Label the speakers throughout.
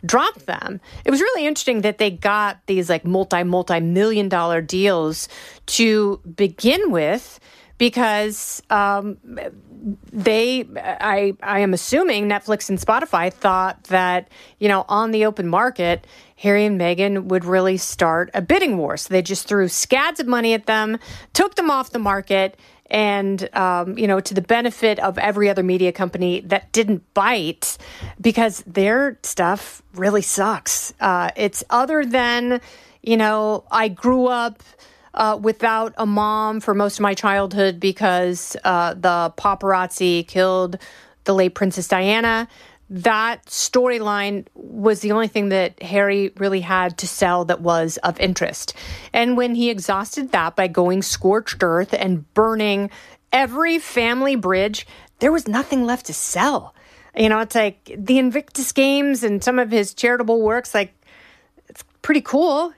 Speaker 1: dropped them. It was really interesting that they got these like multi-million dollar deals to begin with, because I am assuming Netflix and Spotify thought that, on the open market, Harry and Meghan would really start a bidding war. So they just threw scads of money at them, took them off the market, and, to the benefit of every other media company that didn't bite, because their stuff really sucks. It's other than, I grew up without a mom for most of my childhood because the paparazzi killed the late Princess Diana. That storyline was the only thing that Harry really had to sell that was of interest. And when he exhausted that by going scorched earth and burning every family bridge, there was nothing left to sell. It's like the Invictus Games and some of his charitable works, like, pretty cool.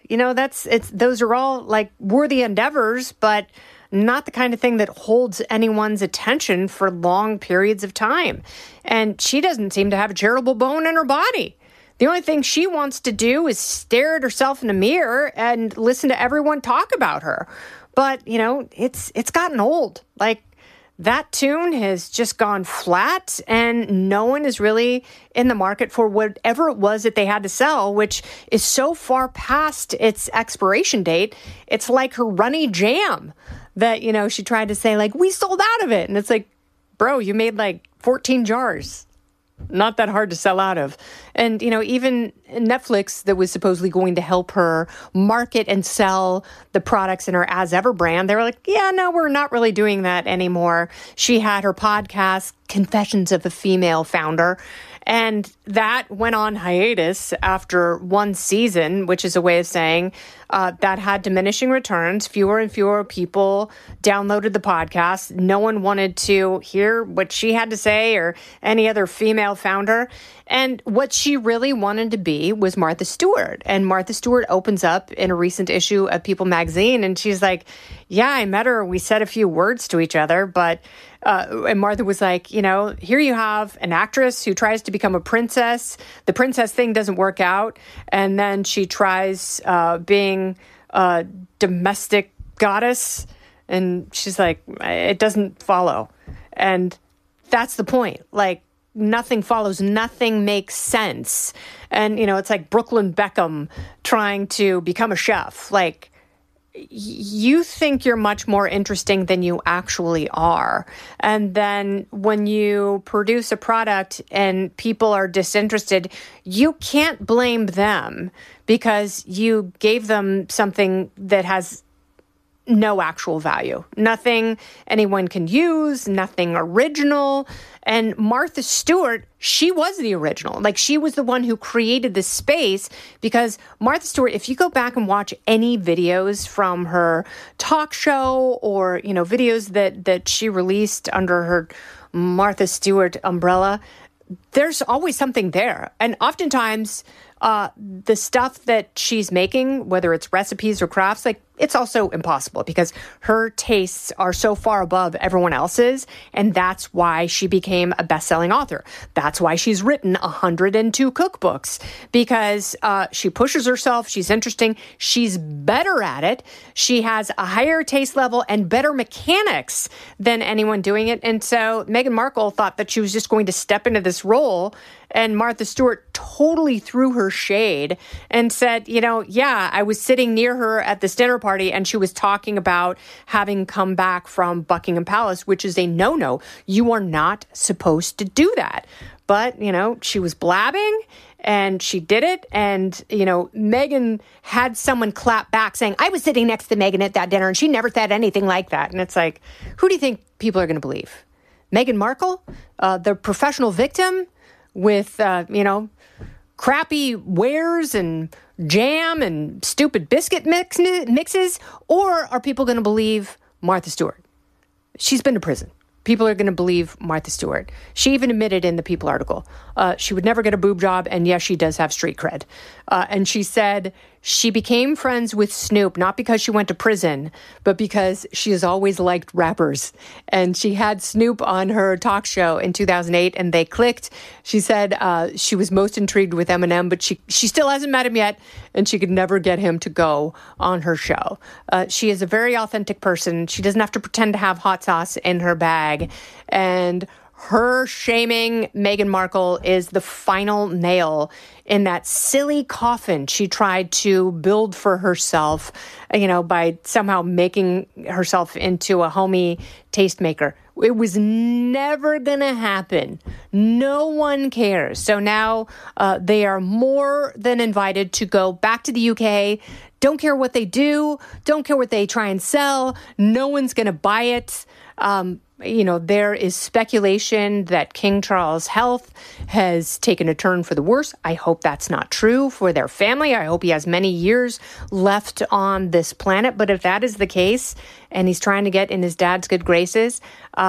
Speaker 1: Those are all like worthy endeavors, but not the kind of thing that holds anyone's attention for long periods of time. And she doesn't seem to have a charitable bone in her body. The only thing she wants to do is stare at herself in a mirror and listen to everyone talk about her. But, it's gotten old. Like, that tune has just gone flat, and no one is really in the market for whatever it was that they had to sell, which is so far past its expiration date. It's like her runny jam that, she tried to say, like, we sold out of it. And it's like, bro, you made like 14 jars. Not that hard to sell out of. And, even Netflix, that was supposedly going to help her market and sell the products in her As Ever brand, they were like, yeah, no, we're not really doing that anymore. She had her podcast, Confessions of a Female Founder, and that went on hiatus after one season, which is a way of saying that had diminishing returns. Fewer and fewer people downloaded the podcast. No one wanted to hear what she had to say or any other female founder. And what she really wanted to be was Martha Stewart. And Martha Stewart opens up in a recent issue of People magazine, and she's like, yeah, I met her. We said a few words to each other, but and Martha was like, here you have an actress who tries to become a princess. The princess thing doesn't work out. And then she tries being a domestic goddess. And she's like, it doesn't follow. And that's the point. Like, nothing follows. Nothing makes sense. And, it's like Brooklyn Beckham trying to become a chef. Like, you think you're much more interesting than you actually are. And then when you produce a product and people are disinterested, you can't blame them because you gave them something that has no actual value. Nothing anyone can use, nothing original. And Martha Stewart, she was the original. Like, she was the one who created this space, because Martha Stewart, if you go back and watch any videos from her talk show or, videos that she released under her Martha Stewart umbrella, there's always something there. And oftentimes, the stuff that she's making, whether it's recipes or crafts, like, it's also impossible because her tastes are so far above everyone else's. And that's why she became a best-selling author. That's why she's written 102 cookbooks, because she pushes herself. She's interesting. She's better at it. She has a higher taste level and better mechanics than anyone doing it. And so Meghan Markle thought that she was just going to step into this role, and Martha Stewart totally threw her shade and said, yeah, I was sitting near her at this dinner party and she was talking about having come back from Buckingham Palace, which is a no-no. You are not supposed to do that. But, she was blabbing and she did it. And, Meghan had someone clap back saying, I was sitting next to Meghan at that dinner and she never said anything like that. And it's like, who do you think people are going to believe? Meghan Markle, the professional victim with, crappy wares and jam and stupid biscuit mixes? Or are people going to believe Martha Stewart? She's been to prison. people are going to believe Martha Stewart. She even admitted in the People article she would never get a boob job, and yes, she does have street cred. And she said she became friends with Snoop not because she went to prison, but because she has always liked rappers. And she had Snoop on her talk show in 2008, and they clicked. She said she was most intrigued with Eminem, but she still hasn't met him yet, and she could never get him to go on her show. She is a very authentic person. She doesn't have to pretend to have hot sauce in her bag. And her shaming Meghan Markle is the final nail in that silly coffin she tried to build for herself, by somehow making herself into a homey tastemaker. It was never going to happen. No one cares. So now they are more than invited to go back to the UK. Don't care what they do. Don't care what they try and sell. No one's going to buy it. There is speculation that King Charles' health has taken a turn for the worse. I hope that's not true for their family. I hope he has many years left on this planet. But if that is the case, and he's trying to get in his dad's good graces,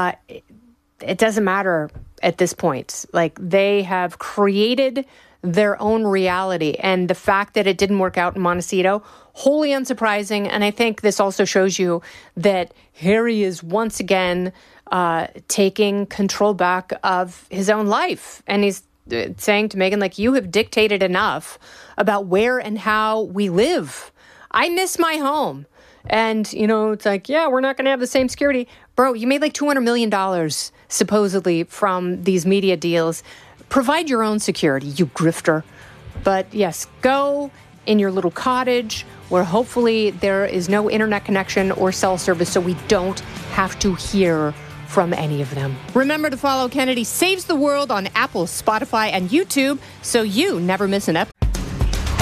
Speaker 1: it doesn't matter at this point. Like, they have created their own reality. And the fact that it didn't work out in Montecito, wholly unsurprising. And I think this also shows you that Harry is once again taking control back of his own life. And he's saying to Meghan, like, you have dictated enough about where and how we live. I miss my home. And, it's like, yeah, we're not going to have the same security. Bro, you made like $200 million, supposedly, from these media deals. Provide your own security, you grifter. But yes, go in your little cottage where hopefully there is no internet connection or cell service, so we don't have to hear from any of them. Remember to follow Kennedy Saves the World on Apple, Spotify, and YouTube so you never miss an episode.